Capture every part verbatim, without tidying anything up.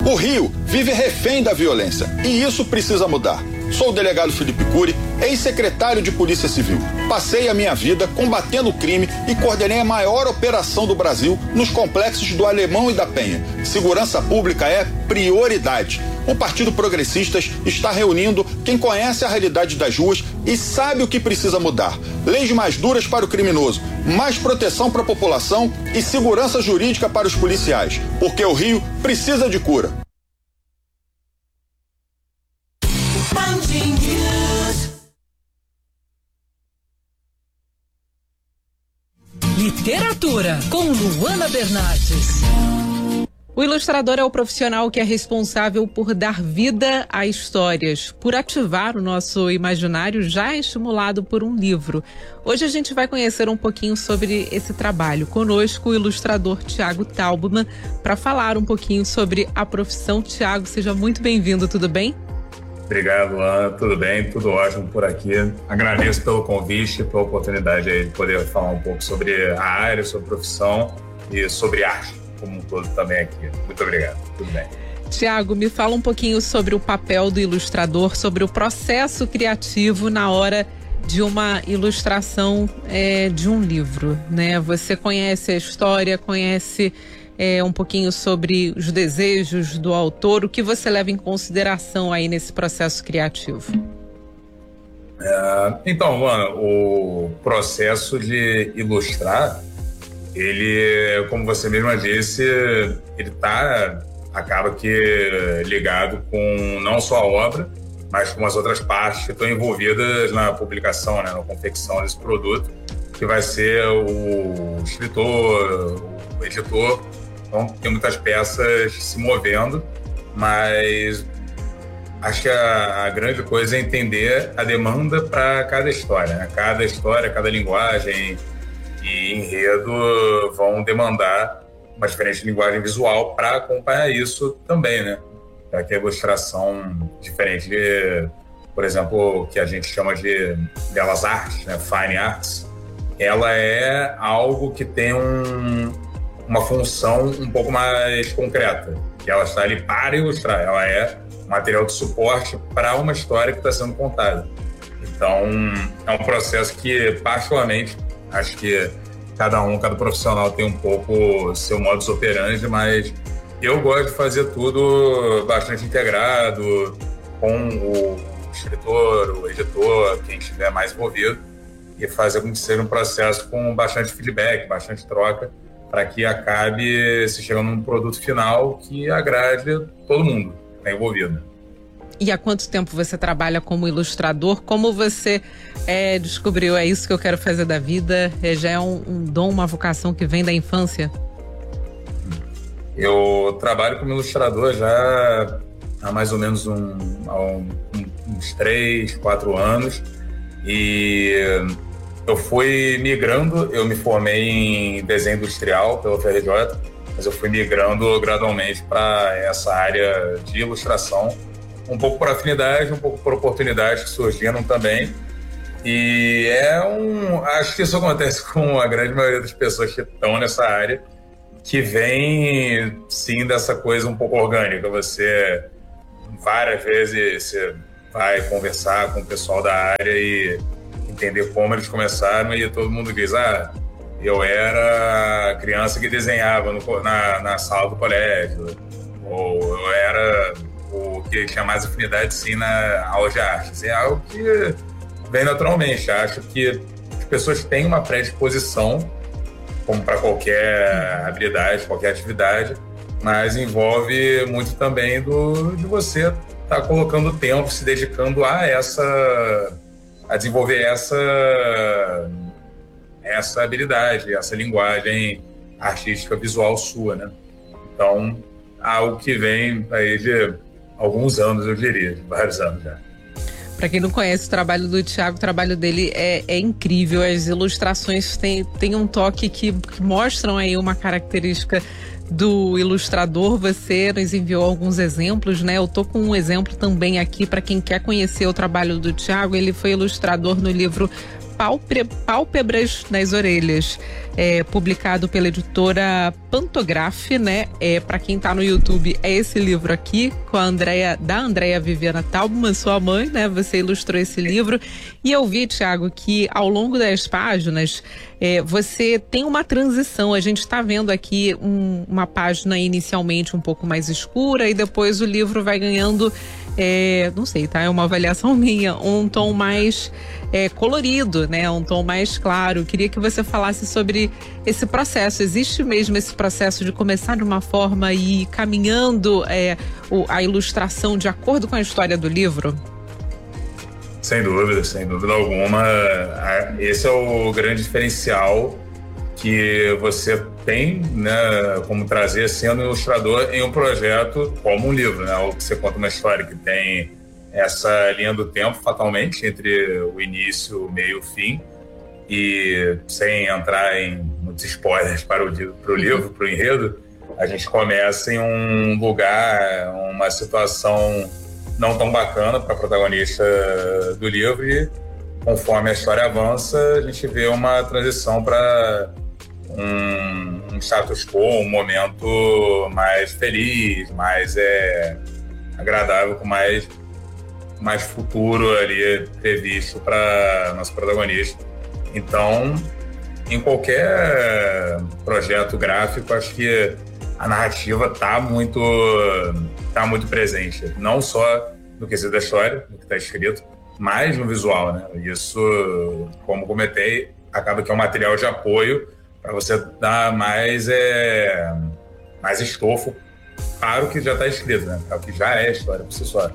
O Rio vive refém da violência e isso precisa mudar. Sou o delegado Felipe Cury, ex-secretário de Polícia Civil. Passei a minha vida combatendo o crime e coordenei a maior operação do Brasil nos complexos do Alemão e da Penha. Segurança pública é prioridade. O Partido Progressistas está reunindo quem conhece a realidade das ruas e sabe o que precisa mudar. Leis mais duras para o criminoso, mais proteção para a população e segurança jurídica para os policiais. Porque o Rio precisa de cura. Literatura, com Luana Bernardes. O ilustrador é o profissional que é responsável por dar vida a histórias, por ativar o nosso imaginário já estimulado por um livro. Hoje a gente vai conhecer um pouquinho sobre esse trabalho. Conosco o ilustrador Thiago Taubman para falar um pouquinho sobre a profissão. Thiago, seja muito bem-vindo, tudo bem? Obrigado, Luana. Tudo bem? Tudo ótimo por aqui. Agradeço pelo convite, pela oportunidade aí de poder falar um pouco sobre a área, sobre a profissão e sobre arte como um todo também aqui. Muito obrigado. Tudo bem. Thiago, me fala um pouquinho sobre o papel do ilustrador, sobre o processo criativo na hora de uma ilustração é, de um livro, né? Você conhece a história, conhece É, um pouquinho sobre os desejos do autor, o que você leva em consideração aí nesse processo criativo? É, então, Luana, o processo de ilustrar, ele, como você mesma disse, ele tá, acaba que ligado com não só a obra, mas com as outras partes que estão envolvidas na publicação, né, na confecção desse produto, que vai ser o escritor, o editor. Então, tem muitas peças se movendo, mas acho que a, a grande coisa é entender a demanda para cada história, né? Cada história, cada linguagem e enredo vão demandar uma diferente linguagem visual para acompanhar isso também, né? Já que a ilustração diferente de, por exemplo, o que a gente chama de belas artes, né? Fine arts, ela é algo que tem um uma função um pouco mais concreta, que ela está ali para ilustrar, ela é material de suporte para uma história que está sendo contada. Então, é um processo que, particularmente, acho que cada um, cada profissional tem um pouco seu modus operandi, mas eu gosto de fazer tudo bastante integrado com o escritor, o editor, quem estiver mais envolvido, e fazer com que seja um processo com bastante feedback, bastante troca, para que acabe se chegando num produto final que agrade todo mundo que está envolvido. E há quanto tempo você trabalha como ilustrador? Como você é, descobriu, é isso que eu quero fazer da vida? É, já é um, um dom, uma vocação que vem da infância? Eu trabalho como ilustrador já há mais ou menos um, há um, uns três, quatro anos. E eu fui migrando, eu me formei em desenho industrial pela F R J, mas eu fui migrando gradualmente para essa área de ilustração, um pouco por afinidade, um pouco por oportunidades que surgiram também. E é um... acho que isso acontece com a grande maioria das pessoas que estão nessa área, que vem, sim, dessa coisa um pouco orgânica. Você, várias vezes, você vai conversar com o pessoal da área e entender como eles começaram, e todo mundo diz, ah, eu era a criança que desenhava no, na, na sala do colégio, ou eu era o que tinha mais afinidade, sim, na aula de artes. É algo que vem naturalmente. Acho que as pessoas têm uma predisposição, como para qualquer habilidade, qualquer atividade, mas envolve muito também do, de você estar tá colocando tempo, se dedicando a essa... a desenvolver essa, essa habilidade, essa linguagem artística visual sua, né? Então, algo que vem aí de alguns anos, eu diria, de vários anos já. Para quem não conhece o trabalho do Thiago, o trabalho dele é, é incrível. As ilustrações têm, têm um toque que, que mostram aí uma característica do ilustrador. Você nos enviou alguns exemplos, né? Eu tô com um exemplo também aqui para quem quer conhecer o trabalho do Thiago. Ele foi ilustrador no livro Pálpebras nas Orelhas, é, publicado pela editora Pantograph, né? É, para quem tá no YouTube, é esse livro aqui, com a Andrea, da Andrea Viviana Taubman, sua mãe, né? Você ilustrou esse livro. E eu vi, Thiago, que ao longo das páginas, é, você tem uma transição. A gente está vendo aqui um, uma página inicialmente um pouco mais escura e depois o livro vai ganhando, é, não sei, tá? É uma avaliação minha, um tom mais é, colorido, né? Um tom mais claro. Queria que você falasse sobre esse processo. Existe mesmo esse processo de começar de uma forma e ir caminhando é, o, a ilustração de acordo com a história do livro? Sem dúvida, sem dúvida alguma. Esse é o grande diferencial que você tem, né, como trazer sendo ilustrador em um projeto como um livro, né? Ou que você conta uma história que tem essa linha do tempo, fatalmente, entre o início, o meio e o fim. E sem entrar em muitos spoilers para o, para o livro, para o enredo, a gente começa em um lugar, uma situação não tão bacana para a protagonista do livro, e conforme a história avança, a gente vê uma transição para um, um status quo, um momento mais feliz, mais é, agradável, com mais, mais futuro ali previsto para nosso protagonista. Então, em qualquer projeto gráfico, acho que a narrativa está muito, tá muito presente, não só no quesito da história, no que está escrito, mas no visual, né? Isso, como comentei, acaba que é um material de apoio para você dar mais, é, mais estofo para o que já está escrito, né? Para o que já é a história por si só.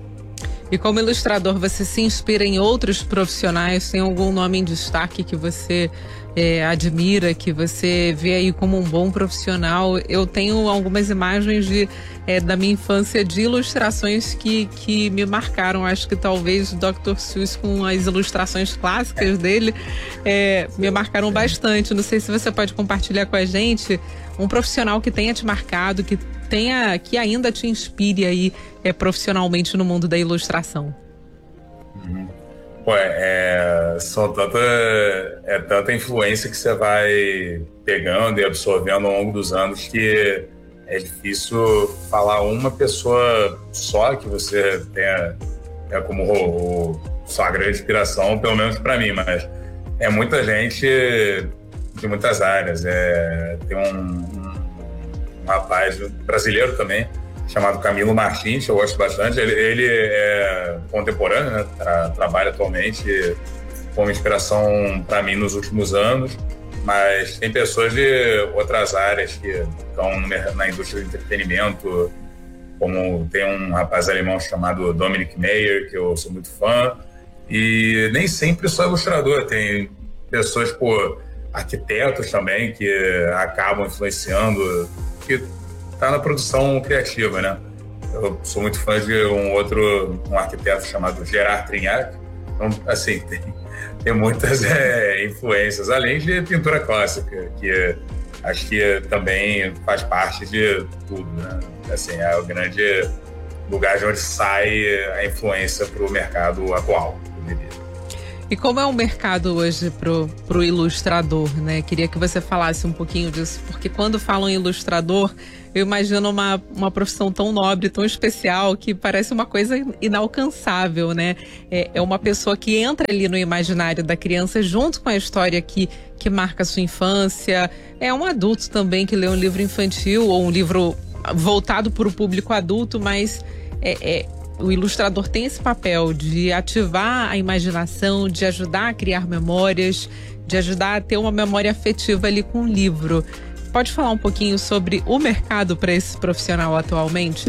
E como ilustrador, você se inspira em outros profissionais? Tem algum nome em destaque que você é, admira, que você vê aí como um bom profissional? Eu tenho algumas imagens de, é, da minha infância de ilustrações que, que me marcaram. Acho que talvez o doutor Seuss, com as ilustrações clássicas dele, é, me marcaram bastante. Não sei se você pode compartilhar com a gente um profissional que tenha te marcado, que tenha, que ainda te inspire aí é, profissionalmente no mundo da ilustração. Uhum. Pô, é, são tanta, é tanta influência que você vai pegando e absorvendo ao longo dos anos que é difícil falar uma pessoa só que você tenha é como o, o, sua grande inspiração, pelo menos para mim, mas é muita gente de muitas áreas. É, tem um, um, um rapaz brasileiro também, chamado Camilo Martins, que eu gosto bastante. Ele, ele é contemporâneo, né? Tra, trabalha atualmente como inspiração para mim nos últimos anos, mas tem pessoas de outras áreas que estão na indústria do entretenimento, como tem um rapaz alemão chamado Dominic Meyer, que eu sou muito fã, e nem sempre só ilustrador, tem pessoas, pô, arquitetos também, que acabam influenciando, que tá na produção criativa, né? Eu sou muito fã de um outro, um arquiteto chamado Gerard Trignac. Então, assim, tem, tem muitas é, influências, além de pintura clássica, que acho que também faz parte de tudo, né? Assim, é o grande lugar de onde sai a influência para o mercado atual, eu diria. E como é o mercado hoje pro, pro ilustrador, né? Queria que você falasse um pouquinho disso, porque quando falam em ilustrador, eu imagino uma, uma profissão tão nobre, tão especial, que parece uma coisa inalcançável, né? É, é uma pessoa que entra ali no imaginário da criança junto com a história que, que marca a sua infância. É um adulto também que lê um livro infantil ou um livro voltado para o público adulto, mas é, é, o ilustrador tem esse papel de ativar a imaginação, de ajudar a criar memórias, de ajudar a ter uma memória afetiva ali com o livro. Pode falar um pouquinho sobre o mercado para esse profissional atualmente?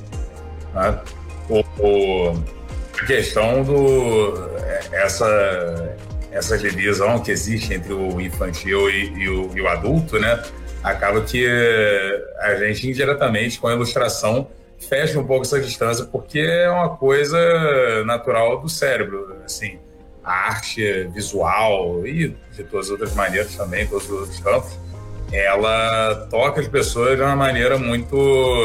Ah, o, o, a questão do essa, essa divisão que existe entre o infantil e, e, o, e o adulto, né? Acaba que a gente indiretamente com a ilustração fecha um pouco essa distância, porque é uma coisa natural do cérebro, assim, a arte visual e de todas as outras maneiras também, todos os outros campos, ela toca as pessoas de uma maneira muito,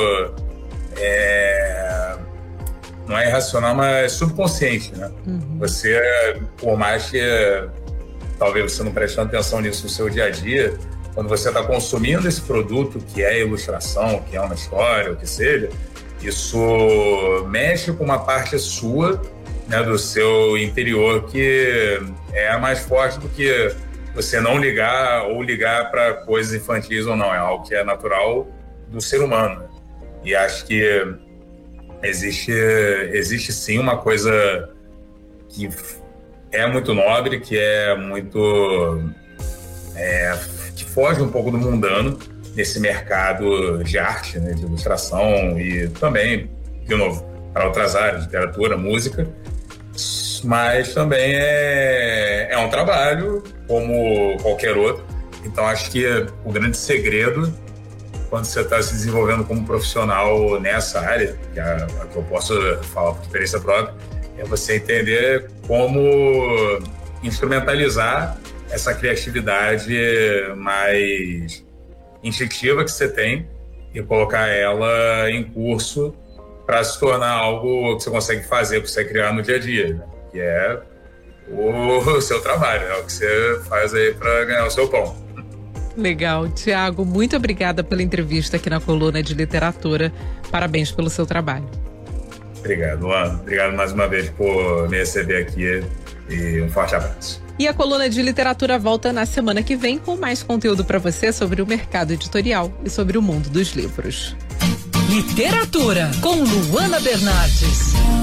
é, não é irracional, mas subconsciente, né? Uhum. Você, por mais que talvez você não preste atenção nisso no seu dia a dia, quando você está consumindo esse produto que é ilustração, que é uma história, o que seja, isso mexe com uma parte sua, né, do seu interior que é mais forte do que você não ligar ou ligar para coisas infantis ou não. É algo que é natural do ser humano. E acho que existe, existe sim uma coisa que é muito nobre, que é muito... É, que foge um pouco do mundano nesse mercado de arte, né, de ilustração e também, de novo, para outras áreas, literatura, música, mas também é, é um trabalho como qualquer outro. Então acho que o grande segredo quando você está se desenvolvendo como profissional nessa área, que, é a que eu posso falar por experiência própria, é você entender como instrumentalizar essa criatividade mais instintiva que você tem e colocar ela em curso para se tornar algo que você consegue fazer, para você criar no dia a dia, né? Que é o seu trabalho, é o que você faz aí para ganhar o seu pão. Legal. Tiago, muito obrigada pela entrevista aqui na Coluna de Literatura. Parabéns pelo seu trabalho. Obrigado, Luana. Obrigado mais uma vez por me receber aqui e um forte abraço. E a Coluna de Literatura volta na semana que vem com mais conteúdo para você sobre o mercado editorial e sobre o mundo dos livros. Literatura com Luana Bernardes.